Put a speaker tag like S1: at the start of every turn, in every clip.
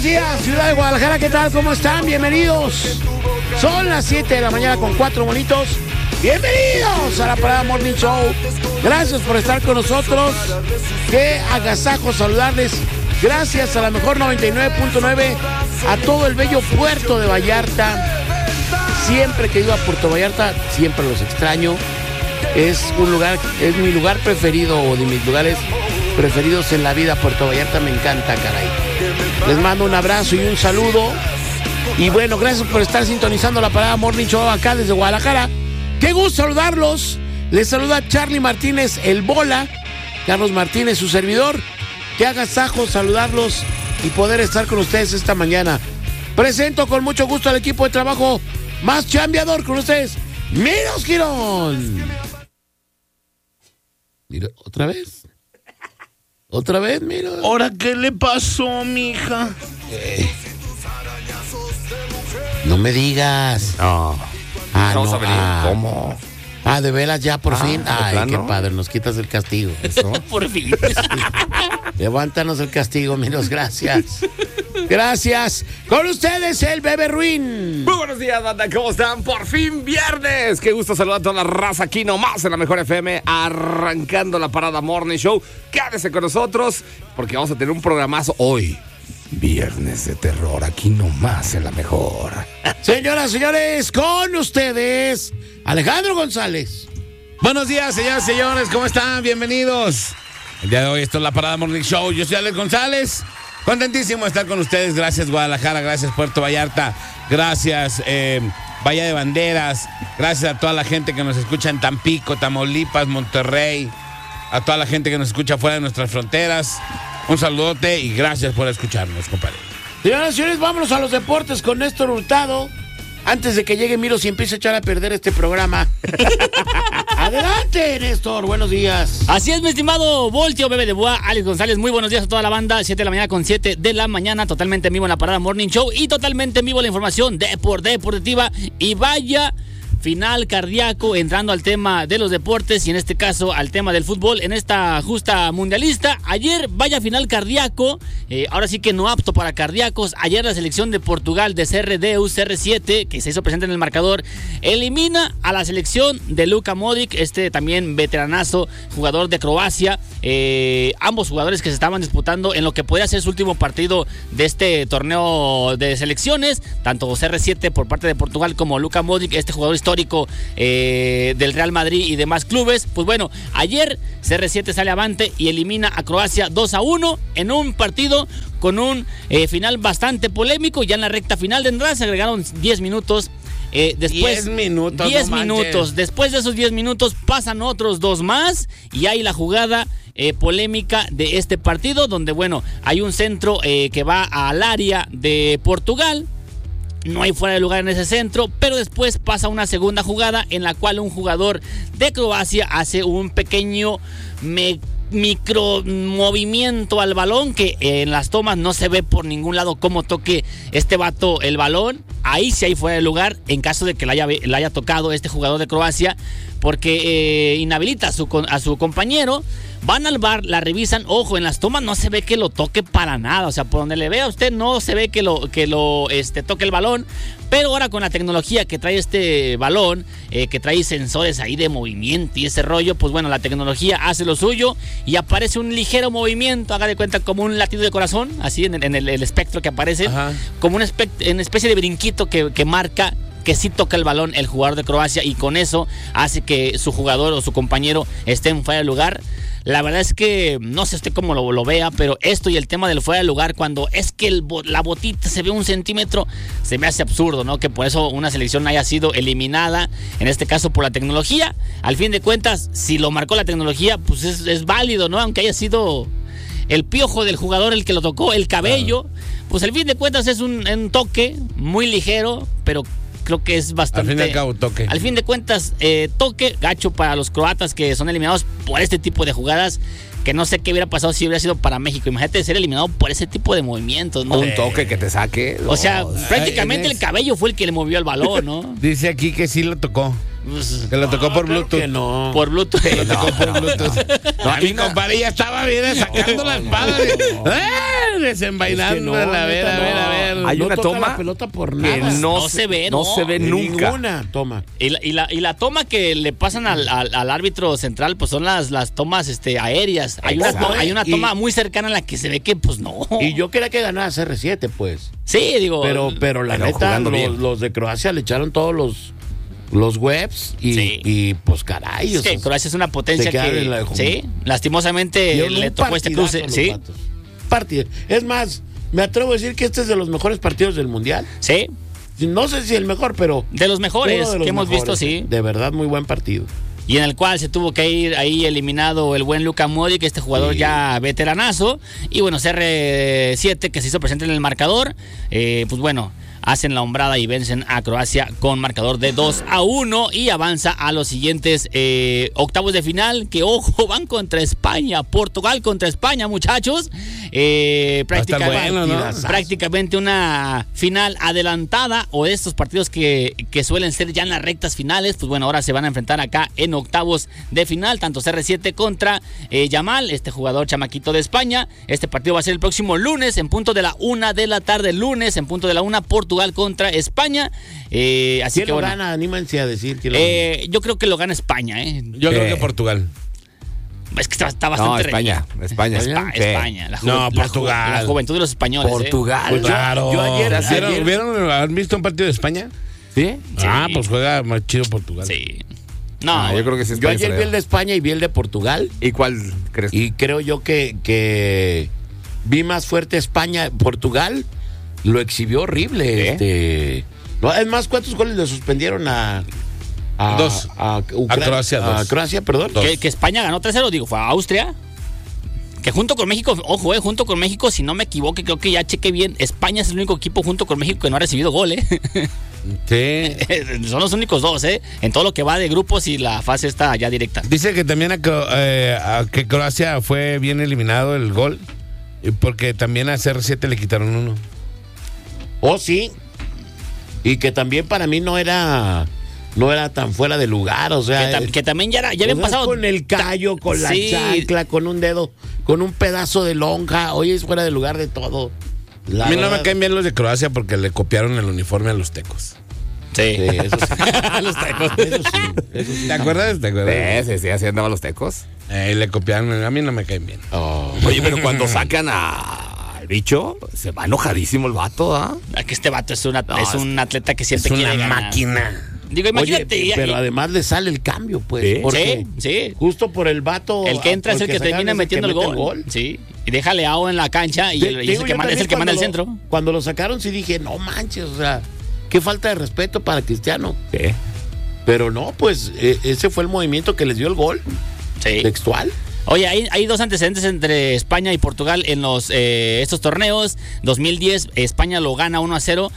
S1: días, ciudad de Guadalajara, ¿qué tal? ¿Cómo están? Bienvenidos. Son las 7 de la mañana con 4 monitos. Bienvenidos a la Parada Morning Show. Gracias por estar con nosotros. Qué agasajo saludarles. Gracias a la mejor 99.9, a todo el bello puerto de Vallarta. Siempre que iba a Puerto Vallarta, siempre los extraño. Es un lugar, es mi lugar preferido, o de mis lugares preferidos en la vida. Puerto Vallarta me encanta, caray. Les mando un abrazo y un saludo. Y bueno, gracias por estar sintonizando la Parada Morning Show acá desde Guadalajara. Qué gusto saludarlos. Les saluda Charlie Martínez, el Bola. Carlos Martínez, su servidor. Qué agasajo saludarlos y poder estar con ustedes esta mañana. Presento con mucho gusto al equipo de trabajo más chambeador con ustedes, Miros Girón. Mira, ¿otra vez? ¿Otra vez, Miros?
S2: ¿Ahora qué le pasó, mija?
S1: No me digas.
S2: No. Vamos a venir. ¿Cómo?
S1: De veras ya, por fin. Ay,
S2: plano.
S1: qué padre, nos quitas el castigo. ¿Eso?
S3: Por fin.
S1: Levántanos el castigo, Miros, gracias. Gracias. Con ustedes, el Bebe Ruin.
S2: Muy buenos días, banda, ¿cómo están? Por fin viernes. Qué gusto saludar a toda la raza aquí nomás en la Mejor FM, arrancando la Parada Morning Show. Quédese con nosotros porque vamos a tener un programazo hoy. Viernes de terror, aquí nomás en la Mejor.
S1: Señoras, señores, con ustedes, Alejandro González.
S4: Buenos días, señoras y señores, ¿cómo están? Bienvenidos. El día de hoy esto es la Parada Morning Show. Yo soy Alex González. Contentísimo de estar con ustedes. Gracias, Guadalajara. Gracias, Puerto Vallarta. Gracias, Bahía de Banderas. Gracias a toda la gente que nos escucha en Tampico, Tamaulipas, Monterrey. A toda la gente que nos escucha fuera de nuestras fronteras. Un saludote y gracias por escucharnos, compadre.
S1: Señoras y señores, vámonos a los deportes con Néstor Hurtado. Antes de que llegue Miros y empiece a echar a perder este programa. Adelante, Néstor, buenos días.
S3: Así es, mi estimado Voltio, Bebe de Boa, Alex González. Muy buenos días a toda la banda. 7 de la mañana con 7 de la mañana. Totalmente en vivo en la Parada Morning Show. Y totalmente en vivo la información deportiva. Y vaya final cardíaco, entrando al tema de los deportes y en este caso al tema del fútbol en esta justa mundialista. Ayer vaya final cardíaco, ahora sí que no apto para cardíacos. Ayer la selección de Portugal de CR7, que se hizo presente en el marcador, elimina a la selección de Luka Modric, también veteranazo, jugador de Croacia. Ambos jugadores que se estaban disputando en lo que podría ser su último partido de este torneo de selecciones, tanto CR7 por parte de Portugal como Luka Modric, este jugador histórico del Real Madrid y demás clubes. Pues bueno, ayer CR7 sale avante y elimina a Croacia 2-1 en un partido con un final bastante polémico. Ya en la recta final de entrada se agregaron 10 minutos. Después
S1: 10 minutos.
S3: 10 minutos. Después de esos 10 minutos pasan otros 2 más y hay la jugada polémica de este partido, donde bueno, hay un centro que va al área de Portugal. No hay fuera de lugar en ese centro, pero después pasa una segunda jugada en la cual un jugador de Croacia hace un pequeño micro movimiento al balón que en las tomas no se ve por ningún lado cómo toque este vato el balón. Ahí sí hay fuera de lugar en caso de que la haya tocado este jugador de Croacia, porque inhabilita a su compañero. Van al VAR, la revisan. Ojo, en las tomas no se ve que lo toque para nada. O sea, por donde le vea a usted no se ve que lo toque el balón. Pero ahora con la tecnología que trae este balón, que trae sensores ahí de movimiento y ese rollo, pues bueno, la tecnología hace lo suyo y aparece un ligero movimiento, haga de cuenta como un latido de corazón, así en el espectro que aparece. Ajá. Como una especie de brinquito que marca que sí toca el balón el jugador de Croacia, y con eso hace que su jugador o su compañero esté en fuera de lugar. La verdad es que no sé usted cómo lo vea, pero esto y el tema del fuera de lugar, cuando es que la botita se ve 1 centímetro, se me hace absurdo, ¿no? Que por eso una selección haya sido eliminada, en este caso por la tecnología. Al fin de cuentas, si lo marcó la tecnología, pues es válido, ¿no? Aunque haya sido el piojo del jugador el que lo tocó, el cabello, pues al fin de cuentas es un toque muy ligero, pero creo que es bastante.
S4: Al fin y al cabo, toque.
S3: Al fin de cuentas, toque gacho para los croatas que son eliminados por este tipo de jugadas. Que no sé qué hubiera pasado si hubiera sido para México. Imagínate ser eliminado por ese tipo de movimientos, ¿no?
S2: Un toque que te saque.
S3: O sea, prácticamente el cabello fue el que le movió el balón, ¿no?
S4: Dice aquí que sí lo tocó. Que lo tocó por Bluetooth.
S1: Que no.
S3: Por Bluetooth.
S4: Lo tocó por Bluetooth. No, mi compadre ya estaba bien sacando la espada. desenvainando.
S1: Es que no,
S4: a ver.
S2: Hay
S1: no
S2: una
S1: toca
S2: toma
S1: la pelota por
S2: que
S1: nada.
S3: No se ve,
S2: no
S3: no.
S2: se ve
S1: En
S2: nunca.
S1: ninguna toma.
S3: Y la toma que le pasan al árbitro central, pues son las tomas aéreas. Hay
S1: Exacto.
S3: hay una
S1: Y-
S3: toma muy cercana en la que se ve que, pues no.
S1: Y yo quería que ganara CR7, pues.
S3: Sí, digo.
S1: Pero la
S2: Pero
S1: neta,
S2: jugando bien.
S1: los de Croacia le echaron todos los webs
S3: Sí.
S1: y pues caray.
S3: Es
S1: o sea,
S3: que Croacia es una potencia
S1: se quedan
S3: que.
S1: en la de
S3: Sí, lastimosamente
S1: dieron
S3: le
S1: un
S3: tocó este
S1: partidazo
S3: cruce.
S1: los
S3: Sí,
S1: vatos. Partido. Es más, me atrevo a decir que este es de los mejores partidos del Mundial.
S3: sí.
S1: No sé si el mejor, pero
S3: De los mejores
S1: uno de los
S3: que hemos visto,
S1: mejores.
S3: sí.
S1: De verdad, muy buen partido.
S3: Y en el cual se tuvo que ir ahí eliminado el buen Luka Modric, este jugador
S1: Sí.
S3: ya veteranazo. Y bueno, CR7 que se hizo presente en el marcador, pues bueno, hacen la hombrada y vencen a Croacia con marcador de 2-1 y avanza a los siguientes octavos de final, que ojo, van contra España, Portugal contra España, muchachos. Prácticamente,
S4: bueno, ¿no?
S3: prácticamente una final adelantada, o de estos partidos que suelen ser ya en las rectas finales. Pues bueno, ahora se van a enfrentar acá en octavos de final, tanto CR7 contra Yamal, este jugador chamaquito de España. Este partido va a ser el próximo lunes en punto de la 1 de la tarde, lunes en punto de la 1, Portugal contra España. Así
S1: ¿Quién
S3: que
S1: lo
S3: bueno,
S1: gana? Anímense a decir quién lo gana.
S3: yo creo que lo gana España.
S4: Yo creo que Portugal.
S3: Es que está
S2: No,
S3: bastante
S2: España.
S3: España.
S2: Sí.
S3: España.
S4: No, Portugal.
S3: La juventud de los españoles.
S1: Portugal.
S2: Pues
S4: Claro.
S1: Yo ayer-
S4: ¿Han visto un partido de España?
S2: ¿Sí?
S4: Ah, pues juega más chido Portugal.
S3: Sí. No,
S2: Yo creo que sí.
S1: Yo
S2: España
S1: ayer
S2: se
S1: vi el de España y vi el de Portugal.
S2: ¿Y cuál crees?
S1: Y creo yo que vi más fuerte España. Portugal lo exhibió horrible. No, es más, ¿cuántos goles le suspendieron a
S4: Dos.
S1: A
S4: Croacia,
S1: A
S4: dos.
S1: Croacia, perdón.
S4: Dos.
S3: que España ganó 3-0, digo, fue a Austria. Que junto con México, ojo, junto con México, si no me equivoco, creo que ya chequé bien, España es el único equipo junto con México que no ha recibido gol,
S4: Sí.
S3: Son los únicos dos, en todo lo que va de grupos y la fase está ya directa.
S4: Dice que también a que Croacia fue bien eliminado el gol, porque también a CR7 le quitaron uno.
S1: Oh, sí. Y que también para mí no era tan fuera de lugar, o sea.
S3: Que también ya habían
S1: o sea,
S3: pasado.
S1: con el callo, con la
S3: Sí.
S1: chancla, con un dedo, con un pedazo de lonja. Oye, es fuera de lugar de todo. La
S4: A mí no
S1: verdad.
S4: me caen bien los de Croacia porque le copiaron el uniforme a los tecos.
S3: Sí.
S1: Sí, eso sí.
S3: Los tecos.
S1: Eso sí.
S4: ¿Te acuerdas?
S2: Sí, así andaban los tecos.
S4: Le copiaron, a mí no me caen bien.
S1: Oh.
S2: Oye, pero cuando sacan al bicho, se va enojadísimo el vato, ¿ah?
S3: Que este vato es un atleta que
S4: Es
S3: siempre
S4: una
S3: quiere ganar.
S4: máquina.
S3: Digo,
S1: Oye,
S3: imagínate.
S1: pero además le sale el cambio, pues.
S2: Sí.
S1: Porque
S3: Sí.
S1: justo por el vato.
S3: El que entra es el que
S1: sacan
S3: termina
S1: es el
S3: metiendo el
S1: mete
S3: gol. Sí. Y deja a Leao en la cancha y,
S1: Te-
S3: es
S1: digo,
S3: el que
S1: yo
S3: manda, es el que
S1: también
S3: manda el
S1: cuando
S3: centro.
S1: Cuando lo sacaron sí dije, no manches, o sea, qué falta de respeto para Cristiano.
S2: Sí.
S1: Pero no, pues ese fue el movimiento que les dio el gol
S3: Sí.
S1: textual.
S3: Oye, hay dos antecedentes entre España y Portugal en estos torneos. 2010, España lo gana 1-0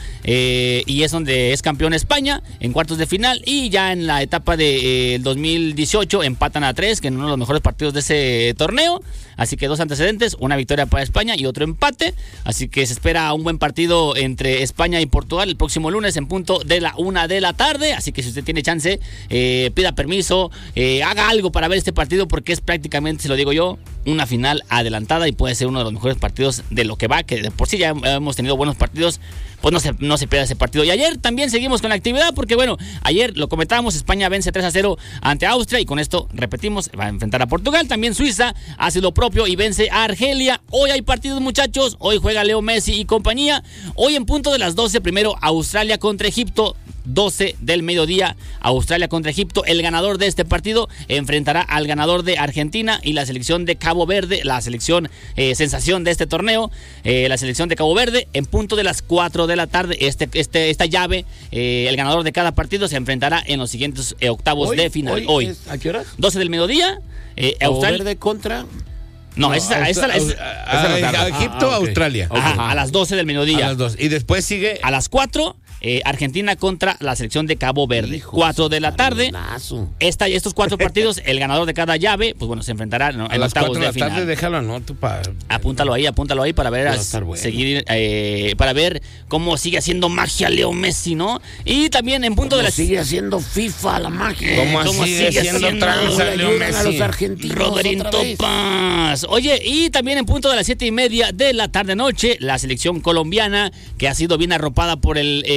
S3: y es donde es campeón España en cuartos de final. Y ya en la etapa de 2018 empatan a 3, que en uno de los mejores partidos de ese torneo. Así que dos antecedentes, una victoria para España y otro empate. Así que se espera un buen partido entre España y Portugal el próximo lunes en punto de la 1 de la tarde. Así que si usted tiene chance, pida permiso, haga algo para ver este partido porque es prácticamente, se lo digo yo, una final adelantada y puede ser uno de los mejores partidos de lo que va, que de por sí ya hemos tenido buenos partidos, pues no se pierda ese partido. Y ayer también seguimos con la actividad porque bueno, ayer lo comentábamos, España vence 3-0 ante Austria y con esto repetimos, va a enfrentar a Portugal. También Suiza hace lo propio y vence a Argelia. Hoy hay partidos, muchachos, hoy juega Leo Messi y compañía. Hoy en punto de las 12, primero Australia contra Egipto. 12 del mediodía, Australia contra Egipto. El ganador de este partido enfrentará al ganador de Argentina y la selección de Cabo Verde, la selección sensación de este torneo, la selección de Cabo Verde. En punto de las 4 de la tarde, esta llave, el ganador de cada partido se enfrentará en los siguientes octavos de final. Hoy,
S1: ¿A qué hora?
S3: 12 del mediodía,
S1: Cabo
S3: Australia.
S1: Verde contra.
S3: No, esa es
S4: Egipto,
S1: ok.
S4: Australia.
S3: a las 12 del mediodía.
S4: A las 2. Y después sigue.
S3: A las 4, Argentina contra la selección de Cabo Verde.
S1: Hijo,
S3: 4 de la tarde.
S1: Golazo.
S3: Estos 4 partidos, el ganador de cada llave, pues bueno, se enfrentará
S4: A
S3: en
S4: las
S3: octavos
S4: 4 de la
S3: de
S4: tarde,
S3: final.
S4: déjalo, anoto para...
S3: Apúntalo ahí para ver,
S1: Va a estar bueno.
S3: seguir, para ver cómo sigue haciendo magia Leo Messi, ¿no? Y también en punto de la...
S1: Sigue haciendo FIFA la magia.
S4: ¿Cómo sigue haciendo tranza,
S1: Le
S4: Leo
S1: ayudan a los
S4: Messi?
S1: argentinos
S3: Roberto
S1: otra vez.
S3: Paz. Oye, y también en punto de las 7:30 de la tarde-noche, la selección colombiana, que ha sido bien arropada por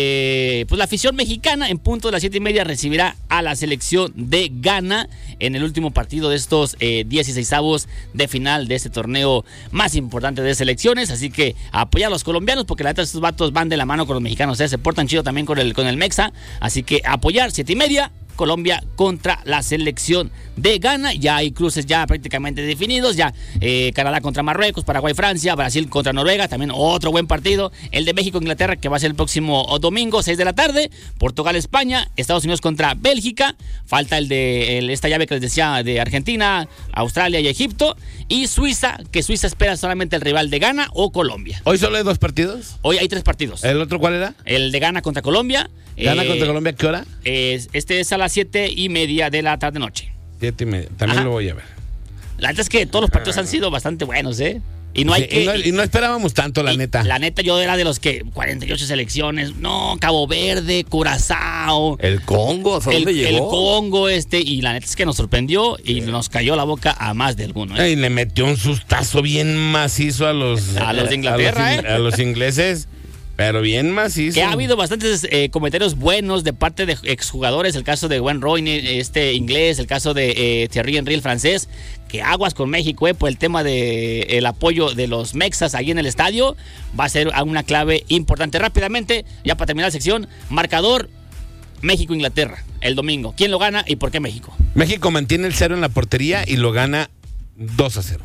S3: pues la afición mexicana, en punto de las 7:30 recibirá a la selección de Ghana en el último partido de estos 16avos de final de este torneo más importante de selecciones. Así que a apoyar a los colombianos, porque la neta estos vatos van de la mano con los mexicanos, se portan chido también con el Mexa. Así que a apoyar, 7:30. Colombia contra la selección de Ghana. Ya hay cruces ya prácticamente definidos. Ya Canadá contra Marruecos, Paraguay, Francia, Brasil contra Noruega. También otro buen partido. El de México, Inglaterra, que va a ser el próximo domingo, 6 de la tarde. Portugal, España. Estados Unidos contra Bélgica. Falta esta llave que les decía de Argentina, Australia y Egipto. Y Suiza, que Suiza espera solamente el rival de Ghana o Colombia.
S4: ¿Hoy solo hay 2 partidos?
S3: Hoy hay 3 partidos.
S4: ¿El otro cuál era?
S3: El de Ghana contra Colombia.
S4: ¿Ghana contra Colombia qué hora?
S3: Este es a las 7:30 de la tarde-noche.
S4: 7:30. También
S3: Ajá.
S4: lo voy a ver.
S3: La neta es que todos los partidos han sido bastante buenos, ¿eh? Y no hay que...
S4: Y no esperábamos tanto, la neta.
S3: La neta, yo era de los que 48 selecciones. No, Cabo Verde, Curazao.
S2: El Congo, ¿hasta dónde
S3: El
S2: llegó?
S3: Congo, y la neta es que nos sorprendió y nos cayó la boca a más de alguno, ¿eh?
S4: Y le metió un sustazo bien macizo a los
S3: de Inglaterra,
S4: a los ingleses, pero bien macizo.
S3: Que ha habido bastantes comentarios buenos de parte de exjugadores, el caso de Wayne Rooney, inglés, el caso de Thierry Henry, el francés, que aguas con México, por el tema del apoyo de los mexas ahí en el estadio, va a ser una clave importante. Rápidamente, ya para terminar la sección, marcador México-Inglaterra, el domingo. ¿Quién lo gana y por qué México?
S4: México mantiene el 0 en la portería y lo gana 2-0.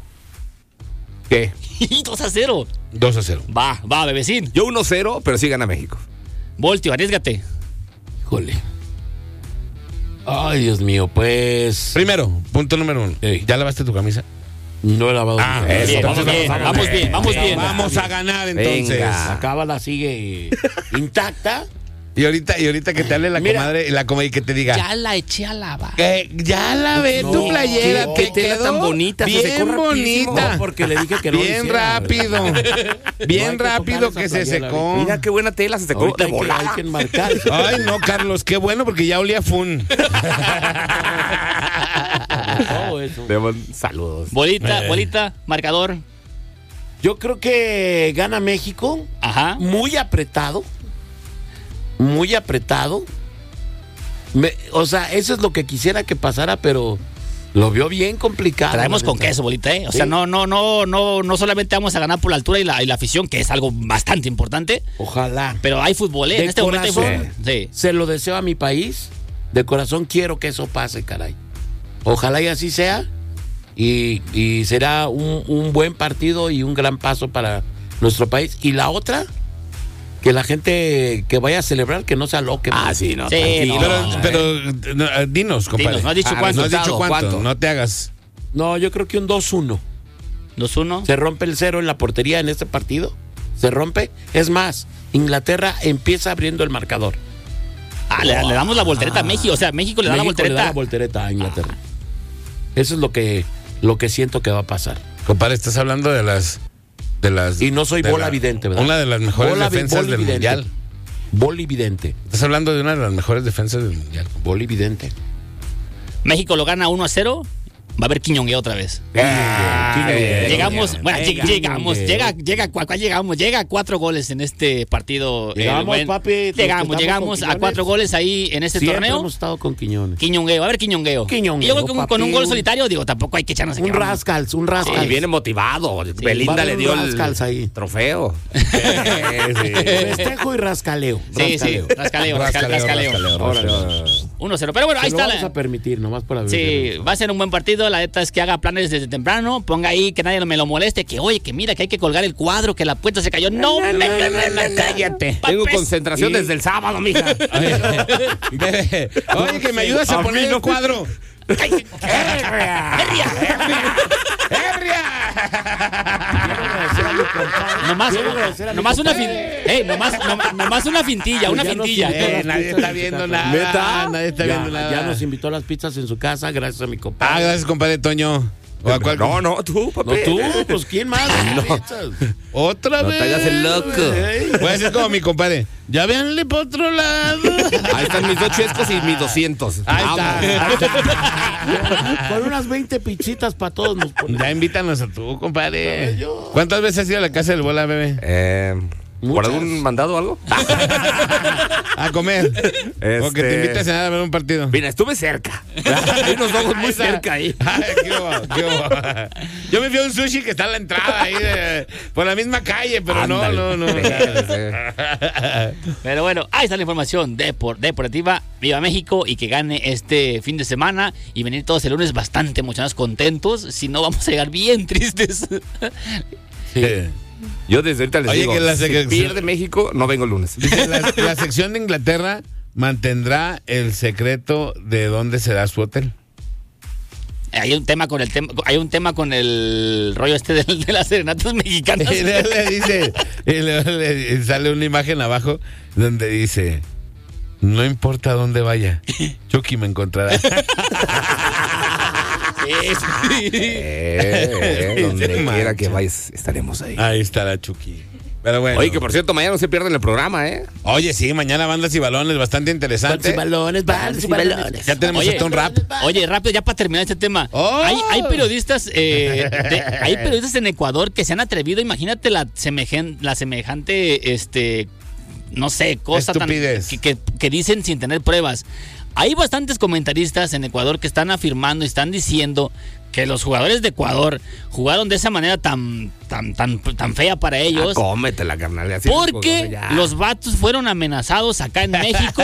S2: ¿Qué?
S3: 2-0.
S4: 2-0.
S3: Va, bebecín.
S2: Yo 1-0, pero sí gana México.
S3: Voltio, arriesgate.
S1: Híjole. Ay, Dios mío, pues.
S4: Primero, punto número 1.
S1: Ey.
S4: ¿Ya lavaste tu camisa?
S1: No he lavado.
S2: eso.
S3: Bien, vamos bien.
S4: Vamos a ganar entonces.
S2: Venga.
S1: La cábala sigue intacta.
S4: Y ahorita que te hable la
S1: Mira.
S4: comadre y que te diga.
S3: Ya la eché a lavar.
S4: Ya la ve
S1: No,
S4: tu playera,
S1: no,
S4: te
S1: qué
S2: tela
S4: quedó
S2: tan bonita, se
S4: bien
S2: secó rapidísimo.
S4: bonita.
S1: No, porque le dije que no lo
S4: bien
S1: hiciera.
S4: rápido,
S1: No
S4: bien
S1: hay que
S4: rápido
S1: tocar
S4: que
S1: esa
S4: se
S1: playera,
S4: secó.
S2: Mira qué buena tela, se secó
S1: Ahorita
S2: de
S1: hay
S2: volada.
S1: que enmarcar.
S4: Ay, no, Carlos, qué bueno porque ya olía fun.
S1: Todo eso.
S2: Saludos.
S3: Bolita, marcador.
S1: Yo creo que gana México.
S3: Ajá.
S1: Muy apretado. Muy apretado. O sea, eso es lo que quisiera que pasara, pero lo veo bien complicado.
S3: Traemos
S1: la
S3: con
S1: neta.
S3: queso, bolita, ¿eh? O sea,
S1: Sí.
S3: no solamente vamos a ganar por la altura y la afición, que es algo bastante importante,
S1: Ojalá.
S3: pero hay fútbol, ¿eh?
S1: De
S3: En este momento hay
S1: corazón.
S3: fútbol. Sí.
S1: Se lo deseo a mi país. De corazón quiero que eso pase, caray. Ojalá y así sea. Y será un buen partido y un gran paso para nuestro país. Y la otra, que la gente que vaya a celebrar, que no se aloque.
S2: Ah, sí, no,
S3: Sí,
S2: tranquilo.
S3: no.
S4: Pero dinos, compadre.
S3: Dinos, no has dicho
S2: Ah,
S3: cuánto.
S4: No has dicho cuánto,
S2: ¿Cuánto?
S4: no te hagas.
S1: No, yo creo que un 2-1.
S3: 2-1.
S1: Se rompe el 0 en la portería en este partido. Se rompe. Es más, Inglaterra empieza abriendo el marcador.
S3: Le damos la voltereta a México. O sea, México le da
S1: México
S3: la
S1: le da la
S3: voltereta.
S1: voltereta a Inglaterra. Eso es lo que siento que va a pasar.
S4: Compadre, estás hablando de las
S1: Y no soy
S4: de
S1: bola vidente, ¿verdad?
S4: Una de las mejores
S1: Bola
S4: defensas del
S1: vidente.
S4: mundial.
S1: Bolividente.
S4: Estás hablando de una de las mejores defensas del mundial.
S1: Bolividente.
S3: México lo gana 1-0. Va a haber quiñongueo otra vez. Llegamos, llega a 4 goles en este partido.
S1: Llegamos, papi,
S3: Llegamos a 4 goles ahí en este
S1: Siempre
S3: torneo.
S1: hemos estado con Quiñones.
S3: Quiñongueo, a ver Quiñongueo.
S1: Quiñongueo,
S3: Y yo creo que con un
S1: papi,
S3: gol solitario, digo, tampoco hay que echarnos aquí.
S1: Un rascals.
S2: Y viene motivado.
S1: Va a
S2: Belinda
S1: haber
S2: le dio
S1: un
S2: el
S1: rascals ahí.
S2: trofeo.
S1: Festejo y rascaleo.
S3: Sí, rascaleo.
S2: Órale.
S3: 1-0. Pero bueno, ahí
S1: Ahí
S3: está.
S1: vamos a permitir, nomás por abrir.
S3: Sí, va a ser un buen partido. La neta es que haga planes desde temprano. Ponga ahí que nadie me lo moleste. Que oye, que mira, que hay que colgar el cuadro, que la puerta se cayó. No, cállate.
S2: Tengo concentración desde el sábado, mija.
S4: Oye, que me ayudas a poner el cuadro.
S3: Nomás una fintilla, una fintilla.
S4: Nadie está viendo nada.
S2: ¿Neta?
S4: Nadie está viendo nada.
S1: Ya nos invitó a las pizzas en su casa, gracias a mi compadre.
S4: Ah, gracias, compadre Toño. ¿O a cuál?
S2: No, tú, papi.
S1: No tú, pues ¿quién más?
S4: Otra
S2: No
S4: vez.
S2: te hagas el loco.
S4: Voy a ser como mi compadre. Ya véanle por otro lado.
S2: Ahí están mis 2 chescos y mis 200.
S4: Ahí está.
S1: Con unas 20 pichitas para todos nos ponemos.
S4: Ya invítanos a tú, compadre. ¿Cuántas veces has ido a la casa del Bola, bebé?
S2: ¿Por
S1: Muchas.
S2: algún mandado o algo?
S4: A comer. O que te invites a cenar a ver un partido.
S2: Mira, estuve cerca. Hay unos ojos muy cerca ahí.
S4: Ay, qué hubo. Yo me fui a un sushi que está en la entrada ahí por la misma calle, pero
S2: Ándale.
S4: no.
S3: Pero bueno, ahí está la información deportiva. Viva México y que gane este fin de semana y venir todos el lunes bastante emocionados, contentos. Si no, vamos a llegar bien tristes.
S2: Yo desde ahorita les
S4: Oye,
S2: digo,
S4: que la
S2: si pierde México, no vengo el lunes.
S4: Dice, la sección de Inglaterra mantendrá el secreto de dónde será su hotel.
S3: Hay un tema con el rollo de las serenatas mexicanas.
S4: Y luego le dice, y luego le sale una imagen abajo donde dice: no importa dónde vaya, Chucky me encontrará.
S2: Donde
S4: mancha.
S2: quiera que vayas, estaremos ahí.
S4: Ahí estará Chucky. Pero bueno.
S2: Oye, que por cierto, mañana no se pierden el programa, ¿eh?
S4: Oye, sí, mañana bandas y balones, bastante interesante.
S1: Bandas y balones.
S4: Ya tenemos
S3: Oye,
S4: hasta un rap.
S3: Oye, rápido, ya para terminar este tema.
S4: Oh.
S3: Hay periodistas hay periodistas en Ecuador que se han atrevido, imagínate la semejante, no sé, cosa tan
S4: Estupidez.
S3: que dicen sin tener pruebas. Hay bastantes comentaristas en Ecuador que están afirmando y están diciendo que los jugadores de Ecuador jugaron de esa manera tan fea para ellos.
S2: Cómetela, carnal. Así
S3: Porque
S2: ya.
S3: los vatos fueron amenazados acá en México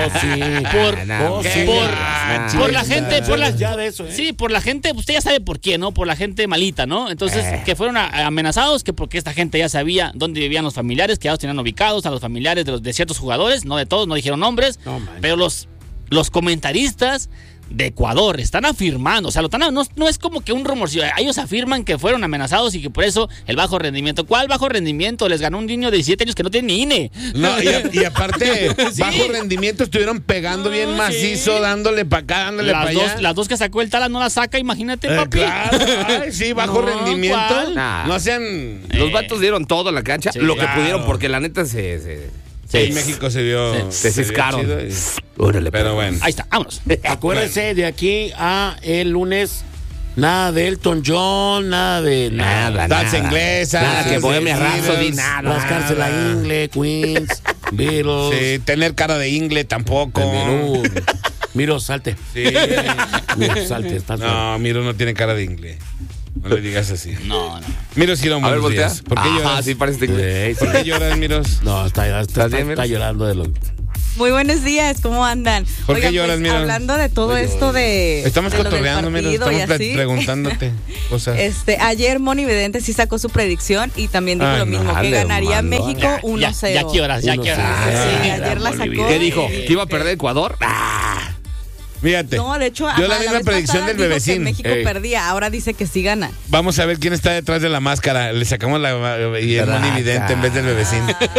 S3: por la gente,
S1: Ya de eso, ¿eh?
S3: sí, por la gente, usted ya sabe por qué, ¿no? Por la gente malita, ¿no? Entonces, que fueron amenazados, que porque esta gente ya sabía dónde vivían los familiares, que ya los tenían ubicados, a los familiares de ciertos jugadores, no de todos, no dijeron nombres,
S1: No, man.
S3: pero los comentaristas de Ecuador están afirmando, o sea, no es como que un rumor, ellos afirman que fueron amenazados y que por eso el bajo rendimiento. ¿Cuál bajo rendimiento? Les ganó un niño de 17 años que no tiene ni INE.
S4: No, y aparte,
S3: Sí.
S4: bajo rendimiento estuvieron pegando bien macizo,
S3: sí.
S4: dándole para acá, dándole para allá.
S3: Las dos que sacó el Tala no las saca, imagínate, papi.
S4: Claro, ay, sí, bajo
S3: No,
S4: rendimiento.
S3: ¿cuál?
S2: Nah.
S4: No sean.
S2: Los vatos dieron todo en la cancha,
S3: Sí,
S2: lo que
S4: claro.
S2: pudieron, porque la neta se
S4: En México se vio.
S2: se
S4: vio
S2: ciscaron.
S4: chido
S2: Órale,
S4: pero bueno.
S3: Ahí está, vámonos.
S1: Acuérdense de aquí a el lunes. Nada de Elton John, nada de
S2: Nada,
S4: Danza inglesa,
S2: Nada que
S4: de
S2: Bohemia
S4: Beatles,
S2: Rhapsody, nada.
S1: Las cárceles Ingle, Queens, Beatles.
S4: Sí, tener cara de ingle tampoco.
S1: Miro, salte.
S4: Sí.
S1: Miro, salte. Estás
S4: No, Miro no tiene cara de ingle. No le digas así.
S3: No.
S4: Miro, sí,
S2: A ver,
S4: buenos
S2: voltea.
S4: días. ¿Por qué lloras?
S2: Sí, parece inglés.
S4: ¿Por qué lloras, Miros?
S1: No, está
S2: bien, Miros?
S1: llorando de lo.
S5: Muy buenos días, ¿cómo andan?
S4: ¿Por qué
S5: Oigan,
S4: lloras, mira?
S5: hablando de todo esto de...
S4: Estamos
S5: de lo del
S4: cotorreando, Miros.
S5: partido y
S4: Estamos
S5: así.
S4: preguntándote cosas.
S5: Ayer Moni Vidente sí sacó su predicción y también dijo
S4: Ay,
S5: lo
S4: no,
S5: mismo, que
S2: dale,
S5: ganaría
S2: mano.
S5: México 1-0.
S3: Ya qué horas.
S5: Sí, ayer la sacó.
S2: ¿Qué dijo? ¿Que iba a perder Ecuador?
S4: Fíjate.
S5: No, de hecho,
S4: Yo la
S5: ajá,
S4: misma
S5: vez
S4: predicción
S5: pasada
S4: del
S5: dijo que
S4: bebecín.
S5: México
S2: Ey.
S5: perdía, ahora dice que sí gana.
S4: Vamos a ver quién está detrás de la máscara. Le sacamos y el Moni Vidente en vez del bebecín.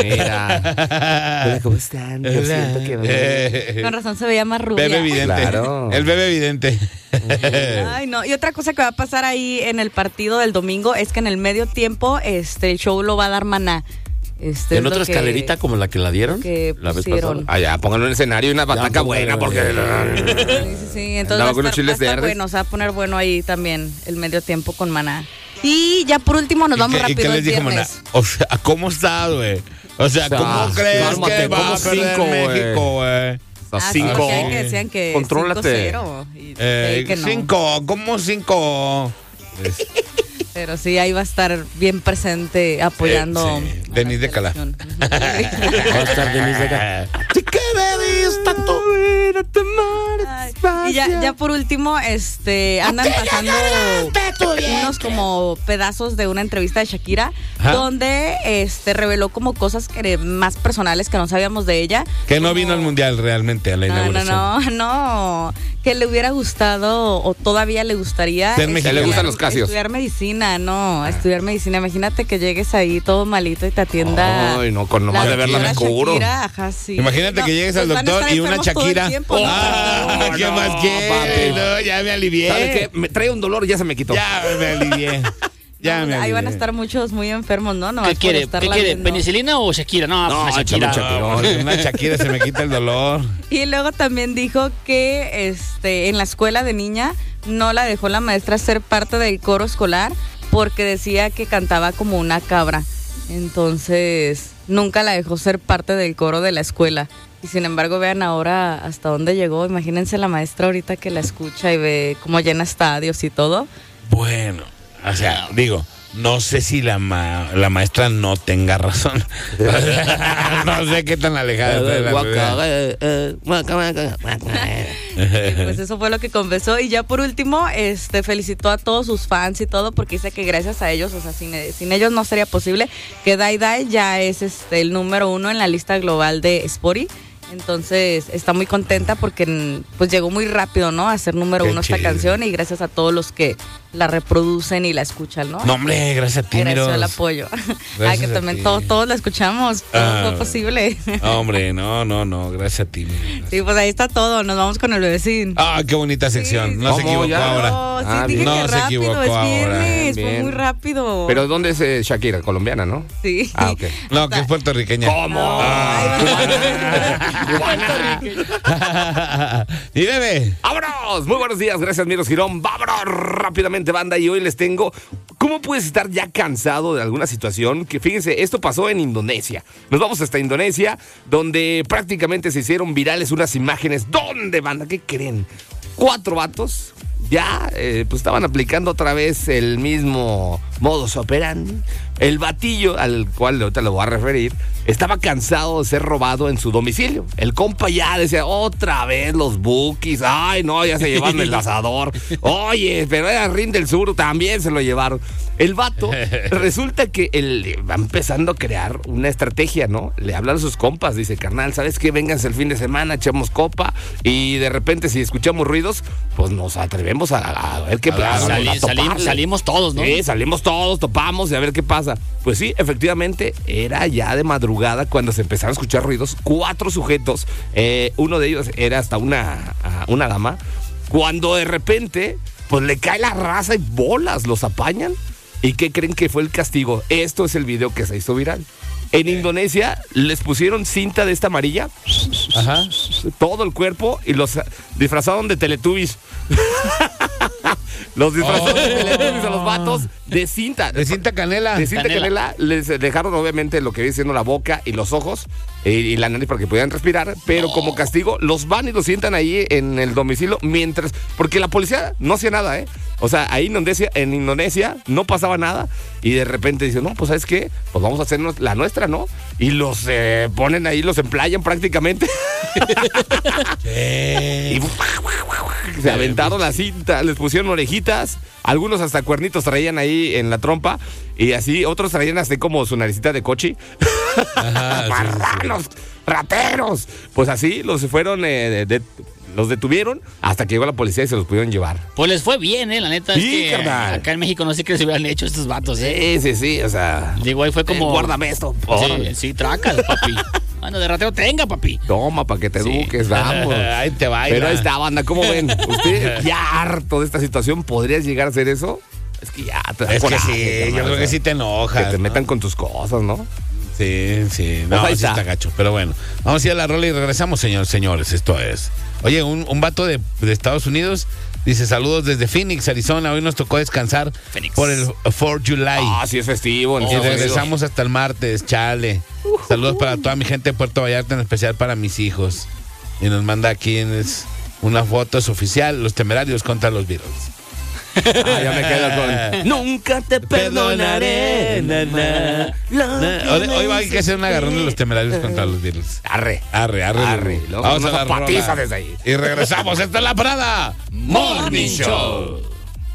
S2: Mira. ¿Cómo están? Yo siento que
S5: Con razón se veía más rubia.
S4: Bebe Vidente.
S2: Claro.
S4: El Bebe Vidente.
S5: Ay, no. Y otra cosa que va a pasar ahí en el partido del domingo es que en el medio tiempo el show lo va a dar Maná. Es
S1: ¿En
S5: lo
S1: otra
S5: que-
S1: escalerita como la que la dieron?
S5: que
S1: La vez
S5: pusieron.
S1: pasada.
S2: Allá, pónganlo en el escenario y una bataca buena, porque.
S5: Sí, entonces
S2: Andaba
S5: va a
S2: con unos
S5: estar,
S2: chiles verdes.
S5: bueno, se va a poner bueno ahí también el medio tiempo con Maná. Y ya por último nos vamos
S4: ¿Y qué
S5: rápido
S4: les
S5: el
S4: dijo Maná?
S5: viernes.
S4: O sea, ¿cómo está, güey? O sea, ¿cómo crees
S2: cálmate,
S4: que va
S2: como
S4: a perder
S2: 5, güey.
S4: México, güey?
S5: Ah, sí,
S2: 5.
S5: porque hay que decían que
S2: Contrólate.
S5: 5-0 y que no.
S4: 5, ¿cómo 5?
S5: Pero sí, ahí va a estar bien presente apoyando.
S4: Sí.
S5: a la
S4: Denis de Calá.
S5: selección.
S1: Va a estar Denise de acá.
S5: Ay, Y ya por último, andan pasando unos como pedazos de una entrevista de Shakira, donde reveló como cosas más personales que no sabíamos de ella.
S4: Que no vino al mundial realmente, a la inauguración.
S5: No. Que le hubiera gustado o todavía le gustaría
S2: le gustan los Casios.
S5: Estudiar medicina. Imagínate que llegues ahí todo malito y te atienda.
S2: Ay, no, con nomás de verla me cubro.
S5: Sí.
S4: Imagínate que llegues al doctor y una Shakira. ¿Qué más quieres? No, ya me alivié.
S2: ¿Sabes qué? Me trae un dolor y ya se me quitó.
S4: Ya me alivié.
S5: Ahí van a estar muchos muy enfermos, ¿no?
S3: ¿Qué quiere? ¿Penicilina o Shakira? No, Shakira.
S4: Una Shakira se me quita el dolor.
S5: Y luego también dijo que en la escuela de niña no la dejó la maestra ser parte del coro escolar porque decía que cantaba como una cabra. Entonces, nunca la dejó ser parte del coro de la escuela. Y sin embargo, vean ahora hasta dónde llegó. Imagínense la maestra ahorita que la escucha y ve cómo llena estadios y todo.
S4: Bueno, o sea, digo, no sé si la maestra no tenga razón. No sé qué tan alejada está de la
S5: pues eso fue lo que confesó. Y ya por último, felicitó a todos sus fans y todo, porque dice que gracias a ellos, o sea, sin ellos no sería posible, que Dai Dai ya es el número 1 en la lista global de Spotify. Entonces está muy contenta porque pues llegó muy rápido, ¿no? A ser número 1 esta canción, y gracias a todos los que la reproducen y la escuchan, ¿no?
S4: No, hombre, gracias a ti,
S5: gracias al apoyo. Que también todos la escuchamos, todo fue posible.
S4: Hombre, no, gracias a ti.
S5: Sí, pues ahí está todo, nos vamos con el bebecín.
S4: Qué bonita sección, sí, no se equivocó ahora.
S5: No, dije que
S4: se equivocó
S5: es
S4: ahora.
S5: viernes, fue muy rápido.
S2: Pero ¿dónde es Shakira? Colombiana, ¿no?
S5: Sí.
S2: Ok.
S4: No, que es puertorriqueña.
S2: ¿Cómo?
S4: Y bebé.
S2: ¡Vámonos! Muy buenos días, gracias Miros Girón. ¡Vámonos rápidamente, banda! Y hoy les tengo, ¿cómo puedes estar ya cansado de alguna situación? Que fíjense, esto pasó en Indonesia. Nos vamos hasta Indonesia, donde prácticamente se hicieron virales unas imágenes. ¿Dónde, banda? ¿Qué creen? 4 vatos ya pues estaban aplicando otra vez el mismo modus operandi. El batillo, al cual ahorita lo voy a referir, estaba cansado de ser robado en su domicilio. El compa ya decía, otra vez los bookies. Ay, no, ya se llevaron el asador. Oye, pero era Rin del Sur, también se lo llevaron. El vato, resulta que él va empezando a crear una estrategia, ¿no? Le hablan a sus compas, dice, carnal, ¿sabes qué? Vénganse el fin de semana, echamos copa, y de repente si escuchamos ruidos, pues nos atrevemos a ver qué pasa.
S3: Salimos todos, ¿no?
S2: Sí, salimos todos, topamos y a ver qué pasa. Pues sí, efectivamente, era ya de madrugada cuando se empezaron a escuchar ruidos. 4 sujetos, uno de ellos era hasta una dama, cuando de repente, pues le cae la raza y bolas, los apañan. ¿Y qué creen que fue el castigo? Esto es el video que se hizo viral. En Indonesia les pusieron cinta de esta amarilla, todo el cuerpo, y los disfrazaron de Teletubbies. Los disfrazaron de Teletubbies a los vatos de cinta.
S4: De cinta canela.
S2: De cinta canela. Les dejaron obviamente lo que viene siendo la boca y los ojos y la nariz para que pudieran respirar, pero como castigo los van y los sientan ahí en el domicilio mientras, porque la policía no hacía nada, o sea, ahí en Indonesia no pasaba nada, y de repente dicen, no, pues ¿sabes qué? Pues vamos a hacernos la nuestra, ¿no? Y los ponen ahí, los emplayan prácticamente. Y se aventaron la cinta, les pusieron orejitas, algunos hasta cuernitos traían ahí en la trompa, y así, otros traían hasta como su naricita de cochi. ¡Marranos! ¡Rateros! Pues así los fueron, los detuvieron hasta que llegó la policía y se los pudieron llevar.
S3: Pues les fue bien, la neta.
S2: Sí,
S3: es que acá en México no sé qué se hubieran hecho estos vatos,
S2: Sí, o sea.
S3: Digo, ahí fue como.
S2: Guárdame esto.
S3: Sí, tracas, papi. Bueno, de ratero tenga, papi.
S2: Toma, para que te eduques, vamos.
S4: Ahí te va.
S2: Pero ahí está, banda, ¿cómo ven? Usted ya harto de esta situación, ¿podrías llegar a hacer eso? Es que ya te da coraje,
S4: que sí, yo creo que sí te enojas.
S2: Que te metan con tus cosas, ¿no?
S4: Sí. No, sí está gacho. Pero bueno, vamos a ir a la rola y regresamos, señores. Esto es. Oye, un vato de Estados Unidos dice, saludos desde Phoenix, Arizona. Hoy nos tocó descansar por el 4th of July.
S2: Sí es festivo.
S4: Y regresamos hasta el martes, chale. Saludos para toda mi gente de Puerto Vallarta, en especial para mis hijos. Y nos manda aquí una foto, es oficial, Los Temerarios contra los Beatles.
S2: Ya me quedo con nunca te perdonaré.
S4: Hoy va a que hacer un agarrón de los Temerarios contra los Beatles.
S2: Arre.
S4: Vamos a la
S2: patiza
S4: rola.
S2: desde ahí.
S4: Y regresamos. Esta es La Parada
S3: Morning Show.